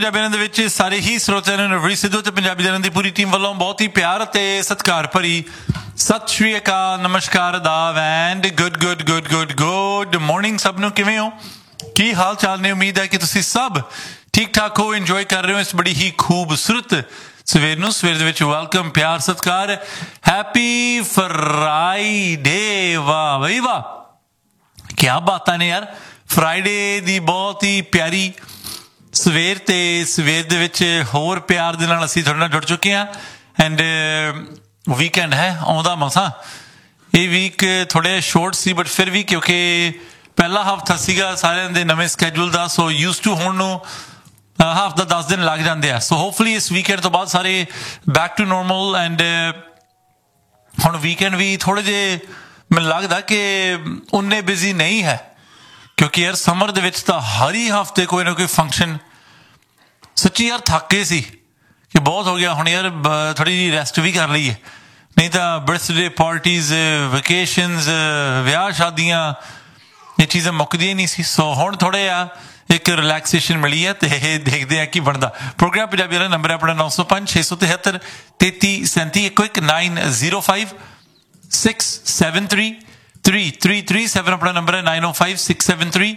ਪੰਜਾਬੀਆਂ ਦੇ ਵਿੱਚ ਸਾਰੇ ਹੀ ਸਰੋਤਿਆਂ ਨੂੰ ਨਵਰੀ ਸਿੱਧੂ ਤੇ ਪੰਜਾਬੀ ਜਨਮ ਦੀ ਪੂਰੀ ਟੀਮ ਵੱਲੋਂ ਬਹੁਤ ਹੀ ਪਿਆਰ ਅਤੇ ਸਤਿਕਾਰ ਭਰੀ ਸਤਿ ਸ਼੍ਰੀ ਅਕਾਲ, ਨਮਸਕਾਰ, ਆਦਾਬ ਐਂਡ ਗੁੱਡ ਮਾਰਨਿੰਗ ਸਭ ਨੂੰ। ਕਿਵੇਂ ਹੋ, ਕੀ ਹਾਲ ਚਾਲ ਨੇ? ਉਮੀਦ ਹੈ ਕਿ ਤੁਸੀਂ ਸਭ ਠੀਕ ਠਾਕ ਹੋ, ਇੰਜੋਏ ਕਰ ਰਹੇ ਹੋ ਇਸ ਬੜੀ ਹੀ ਖੂਬਸੂਰਤ ਸਵੇਰ ਨੂੰ। ਸਵੇਰ ਦੇ ਵਿੱਚ ਵੈਲਕਮ, ਪਿਆਰ, ਸਤਿਕਾਰ, ਹੈਪੀ ਫਰਾਈਡੇ। ਵਾਹ ਬਈ ਵਾਹ, ਕਿਆ ਬਾਤਾਂ ਨੇ ਯਾਰ। ਫਰਾਈਡੇ ਦੀ ਬਹੁਤ ਹੀ ਪਿਆਰੀ ਸਵੇਰ, ਤੇ ਸਵੇਰ ਦੇ ਵਿੱਚ ਹੋਰ ਪਿਆਰ ਦੇ ਨਾਲ ਅਸੀਂ ਤੁਹਾਡੇ ਨਾਲ ਜੁੜ ਚੁੱਕੇ ਹਾਂ। ਐਂਡ ਵੀਕਐਂਡ ਹੈ ਆਉਂਦਾ ਮਸਾਂ। ਇਹ ਵੀਕ ਥੋੜ੍ਹੇ ਸ਼ੋਰਟ ਸੀ, ਬਟ ਫਿਰ ਵੀ ਕਿਉਂਕਿ ਪਹਿਲਾ ਹਫ਼ਤਾ ਸੀਗਾ ਸਾਰਿਆਂ ਦੇ ਨਵੇਂ schedule the, so use to ਹੋਣ ਨੂੰ ਹਫ਼ਤਾ 10 ਦਿਨ ਲੱਗ ਜਾਂਦੇ ਆ। ਸੋ ਹੋਪਫੁਲੀ ਇਸ ਵੀਕਐਂਡ ਤੋਂ ਬਾਅਦ ਸਾਰੇ ਬੈਕ ਟੂ ਨੋਰਮਲ। ਐਂਡ ਹੁਣ ਵੀਕਐਂਡ ਵੀ ਥੋੜ੍ਹੇ ਜਿਹੇ ਮੈਨੂੰ ਲੱਗਦਾ ਕਿ ਉਨੇ ਬਿਜ਼ੀ ਨਹੀਂ ਹੈ, ਕਿਉਂਕਿ ਯਾਰ ਸਮਰ ਦੇ ਵਿੱਚ ਤਾਂ ਹਰ ਹੀ ਹਫ਼ਤੇ ਕੋਈ ਨਾ ਕੋਈ ਫੰਕਸ਼ਨ। ਸੱਚੀ ਯਾਰ ਥੱਕ ਗਏ ਸੀ ਕਿ ਬਹੁਤ ਹੋ ਗਿਆ, ਹੁਣ ਯਾਰ ਥੋੜ੍ਹੀ ਜਿਹੀ ਰੈਸਟ ਵੀ ਕਰ ਲਈਏ, ਨਹੀਂ ਤਾਂ ਬਰਥਡੇ ਪਾਰਟੀਜ਼, ਵੈਕੇਸ਼ਨਜ਼, ਵਿਆਹ ਸ਼ਾਦੀਆਂ, ਇਹ ਚੀਜ਼ਾਂ ਮੁੱਕਦੀਆਂ ਹੀ ਨਹੀਂ ਸੀ। ਸੋ ਹੁਣ ਥੋੜ੍ਹਾ ਜਿਹਾ ਇੱਕ ਰਿਲੈਕਸੇਸ਼ਨ ਮਿਲੀ ਹੈ, ਤੇ ਇਹ ਦੇਖਦੇ ਹਾਂ ਕੀ ਬਣਦਾ। ਪ੍ਰੋਗਰਾਮ ਪੰਜਾਬੀ ਵਾਲਾ ਨੰਬਰ ਹੈ ਆਪਣਾ 905 673 3337, ਇੱਕੋ ਇੱਕ 905 673 3337 ਆਪਣਾ ਨੰਬਰ ਹੈ। 905 673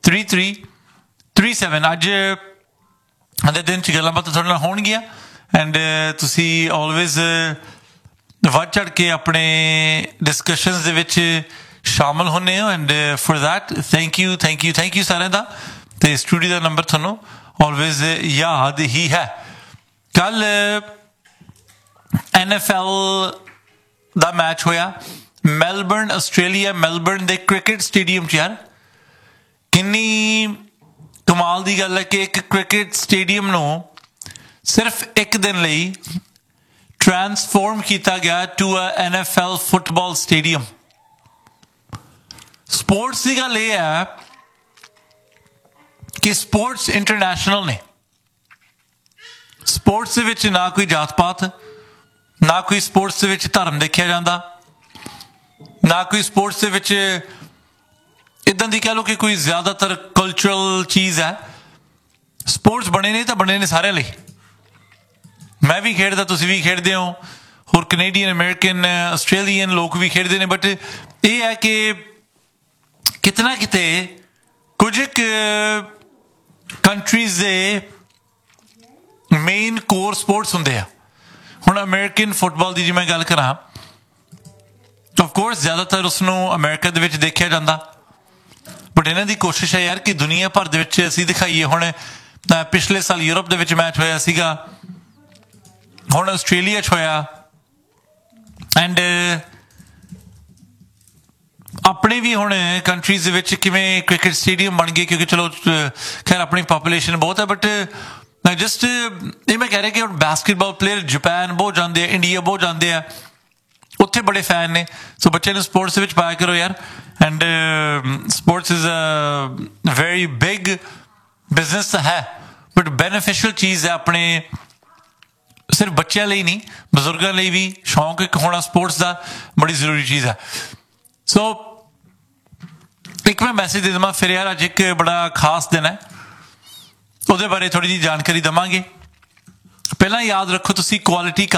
3337। ਅੱਜ ਦੇ ਦਿਨ 'ਚ ਗੱਲਾਂ ਬਾਤਾਂ ਤੁਹਾਡੇ ਨਾਲ ਹੋਣਗੀਆਂ। ਐਂਡ ਤੁਸੀਂ ਆਲਵੇਜ਼ ਵੱਧ ਚੜ੍ਹ ਕੇ ਆਪਣੇ ਡਿਸਕਸ਼ਨਸ ਦੇ ਵਿੱਚ ਸ਼ਾਮਲ ਹੁੰਦੇ ਹੋ। And for that thank you ਸਾਰਿਆਂ ਦਾ। ਤੇ ਸਟੂਡੀਓ ਦਾ ਨੰਬਰ ਤੁਹਾਨੂੰ ਆਲਵੇਜ਼ ਯਾਦ ਹੀ ਹੈ। ਕੱਲ NFL ਦਾ ਮੈਚ ਹੋਇਆ ਮੈਲਬਰਨ, ਆਸਟ੍ਰੇਲੀਆ, ਮੈਲਬਰਨ ਦੇ ਕ੍ਰਿਕਟ ਸਟੇਡੀਅਮ 'ਚ। ਯਾਰ ਕਿੰਨੀ ਕਮਾਲ ਦੀ ਗੱਲ ਹੈ ਕਿ ਇੱਕ ਕ੍ਰਿਕਟ ਸਟੇਡੀਅਮ ਨੂੰ ਸਿਰਫ ਇੱਕ ਦਿਨ ਲਈ ਟ੍ਰਾਂਸਫਾਰਮ ਕੀਤਾ ਗਿਆ to a NFL football stadium. Sports ਦੀ ਗੱਲ ਇਹ ਹੈ ਕਿ ਸਪੋਰਟਸ ਇੰਟਰਨੈਸ਼ਨਲ ਨੇ। ਸਪੋਰਟਸ ਦੇ ਵਿੱਚ ਨਾ ਕੋਈ ਜਾਤ ਪਾਤ, ਨਾ ਕੋਈ ਸਪੋਰਟਸ ਦੇ ਵਿੱਚ ਧਰਮ ਦੇਖਿਆ ਜਾਂਦਾ, ਨਾ ਕੋਈ ਸਪੋਰਟਸ ਦੇ ਵਿੱਚ ਇੱਦਾਂ ਦੀ ਕਹਿ ਲਓ ਕਿ ਕੋਈ ਜ਼ਿਆਦਾਤਰ ਕਲਚਰਲ ਚੀਜ਼ ਹੈ। ਸਪੋਰਟਸ ਬਣੇ ਨੇ ਤਾਂ ਬਣੇ ਨੇ ਸਾਰਿਆਂ ਲਈ। ਮੈਂ ਵੀ ਖੇਡਦਾ, ਤੁਸੀਂ ਵੀ ਖੇਡਦੇ ਹੋ, ਹੋਰ ਕੈਨੇਡੀਅਨ, ਅਮਰੀਕਨ, ਆਸਟ੍ਰੇਲੀਅਨ ਲੋਕ ਵੀ ਖੇਡਦੇ ਨੇ। ਬਟ ਇਹ ਹੈ ਕਿ ਕਿਤੇ ਨਾ ਕਿਤੇ ਕੁਝ ਕੁ ਕੰਟਰੀਜ਼ ਦੇ ਮੇਨ ਕੋਰ ਸਪੋਰਟਸ ਹੁੰਦੇ ਆ। ਹੁਣ ਅਮਰੀਕਨ ਫੁੱਟਬਾਲ ਦੀ ਜੇ ਮੈਂ ਗੱਲ ਕਰਾਂ, ਆਫ ਕੋਰਸ ਜ਼ਿਆਦਾਤਰ ਉਸਨੂੰ ਅਮਰੀਕਾ ਦੇ ਵਿੱਚ ਦੇਖਿਆ ਜਾਂਦਾ, ਬਟ ਇਹਨਾਂ ਦੀ ਕੋਸ਼ਿਸ਼ ਹੈ ਯਾਰ ਕਿ ਦੁਨੀਆ ਭਰ ਦੇ ਵਿੱਚ ਅਸੀਂ ਦਿਖਾਈਏ। ਹੁਣ ਪਿਛਲੇ ਸਾਲ ਯੂਰਪ ਦੇ ਵਿੱਚ ਮੈਚ ਹੋਇਆ ਸੀਗਾ, ਹੁਣ ਆਸਟ੍ਰੇਲੀਆ 'ਚ ਹੋਇਆ। ਐਂਡ ਆਪਣੇ ਵੀ ਹੁਣ ਕੰਟਰੀਜ਼ ਦੇ ਵਿੱਚ ਕਿਵੇਂ ਕ੍ਰਿਕਟ ਸਟੇਡੀਅਮ ਬਣ ਗਏ, ਕਿਉਂਕਿ ਚਲੋ ਖੈਰ ਆਪਣੀ ਪਾਪੂਲੇਸ਼ਨ ਬਹੁਤ ਹੈ, ਬਟ ਜਸਟ ਇਹ ਮੈਂ ਕਹਿ ਰਿਹਾ ਕਿ ਹੁਣ ਬਾਸਕਿਟਬਾਲ ਪਲੇਅਰ ਜਾਪਾਨ ਬਹੁਤ ਜਾਂਦੇ ਆ, ਇੰਡੀਆ ਬਹੁਤ ਜਾਂਦੇ ਆ, ਉੱਥੇ ਬੜੇ ਫੈਨ ਨੇ। ਸੋ ਬੱਚਿਆਂ ਨੂੰ ਸਪੋਰਟਸ ਦੇ ਵਿੱਚ ਪਾਇਆ ਕਰੋ ਯਾਰ। And sports is a very big business ਤਾਂ ਹੈ, ਬਟ ਬੈਨੀਫਿਸ਼ੀਅਲ ਚੀਜ਼ ਹੈ ਆਪਣੇ, ਸਿਰਫ ਬੱਚਿਆਂ ਲਈ ਨਹੀਂ, ਬਜ਼ੁਰਗਾਂ ਲਈ ਵੀ ਸ਼ੌਂਕ ਇੱਕ ਹੋਣਾ ਸਪੋਰਟਸ ਦਾ ਬੜੀ ਜ਼ਰੂਰੀ ਚੀਜ਼ ਹੈ। ਸੋ ਇੱਕ ਮੈਂ ਮੈਸੇਜ ਦੇ ਦੇਵਾਂ ਫਿਰ ਯਾਰ, ਅੱਜ ਇੱਕ ਬੜਾ ਖਾਸ ਦਿਨ ਹੈ, ਉਹਦੇ ਬਾਰੇ ਥੋੜ੍ਹੀ ਜਿਹੀ ਜਾਣਕਾਰੀ ਦੇਵਾਂਗੇ। ਪਹਿਲਾਂ ਯਾਦ ਰੱਖੋ ਤੁਸੀਂ ਕੁਆਲਿਟੀ